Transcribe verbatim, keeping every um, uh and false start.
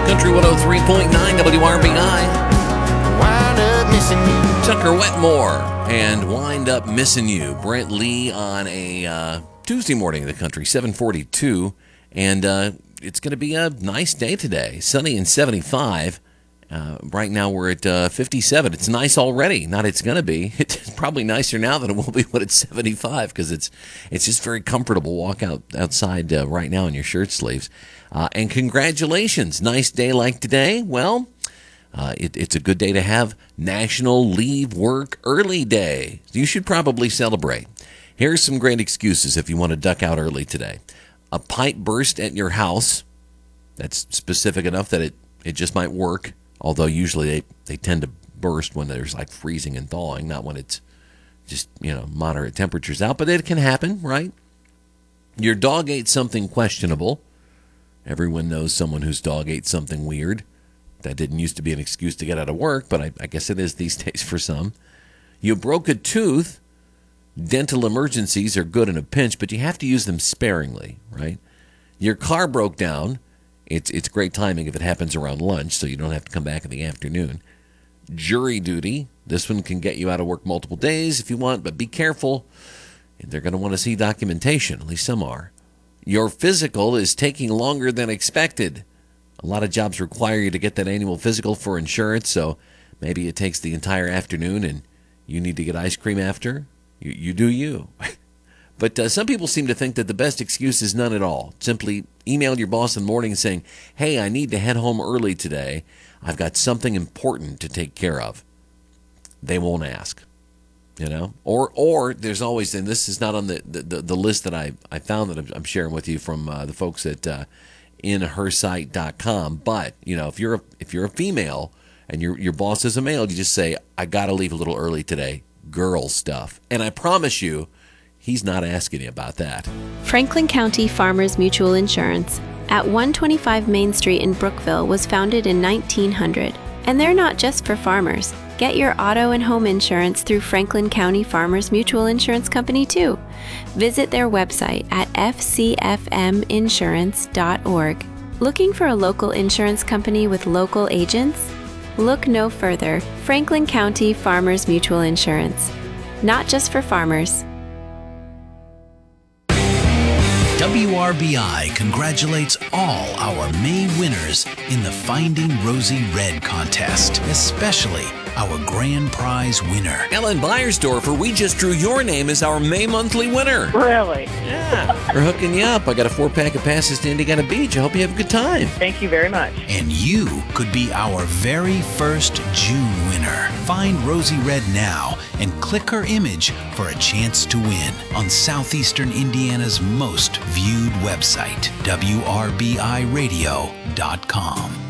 Country one oh three point nine W R B I. Wind up missing you. Tucker Wetmore and Wind Up Missing You. Brent Lee on a uh, Tuesday morning in the country, seven forty-two. And uh, it's going to be a nice day today. Sunny and seventy-five. Uh, right now we're at uh, fifty-seven. It's nice already. Not it's going to be. It's probably nicer now than it will be when it's seventy-five because it's it's just very comfortable. Walk out outside uh, right now in your shirt sleeves. Uh, and congratulations. Nice day like today. Well, uh, it, it's a good day to have National Leave Work Early Day. You should probably celebrate. Here's some great excuses if you want to duck out early today. A pipe burst at your house. That's specific enough that it, it just might work. Although usually they, they tend to burst when there's like freezing and thawing, not when it's just, you know, moderate temperatures out. But it can happen, right? Your dog ate something questionable. Everyone knows someone whose dog ate something weird. That didn't used to be an excuse to get out of work, but I, I guess it is these days for some. You broke a tooth. Dental emergencies are good in a pinch, but you have to use them sparingly, right? Your car broke down. It's it's great timing if it happens around lunch, so you don't have to come back in the afternoon. Jury duty. This one can get you out of work multiple days if you want, but be careful. They're going to want to see documentation, at least some are. Your physical is taking longer than expected. A lot of jobs require you to get that annual physical for insurance, so maybe it takes the entire afternoon and you need to get ice cream after. You, you do you. But uh, some people seem to think that the best excuse is none at all. Simply email your boss in the morning saying, hey, I need to head home early today. I've got something important to take care of. They won't ask, you know. Or or there's always, and this is not on the, the, the list that I, I found that I'm, I'm sharing with you from uh, the folks at uh, in her site dot com. But, you know, if you're a, if you're a female and your your boss is a male, you just say, I got to leave a little early today. Girl stuff. And I promise you, he's not asking you about that. Franklin County Farmers Mutual Insurance at one twenty-five Main Street in Brookville was founded in nineteen hundred. And they're not just for farmers. Get your auto and home insurance through Franklin County Farmers Mutual Insurance Company too. Visit their website at f c f m insurance dot org. Looking for a local insurance company with local agents? Look no further. Franklin County Farmers Mutual Insurance. Not just for farmers. W R B I congratulates all our May winners in the Finding Rosie Red contest, especially our grand prize winner. Ellen Beiersdorfer, we just drew your name as our May monthly winner. Really? Yeah. We're hooking you up. I got a four-pack of passes to Indiana Beach. I hope you have a good time. Thank you very much. And you could be our very first June winner. Find Rosie Red now and click her image for a chance to win on Southeastern Indiana's most viewed website, W R B I radio dot com.